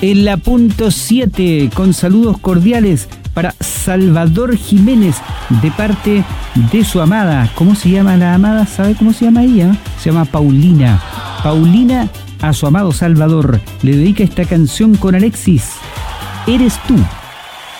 En la punto 7, con saludos cordiales para Salvador Jiménez, de parte de su amada. ¿Cómo se llama la amada? ¿Sabe cómo se llama ella? Se llama Paulina. Paulina, a su amado Salvador, le dedica esta canción con Alexis. Eres tú.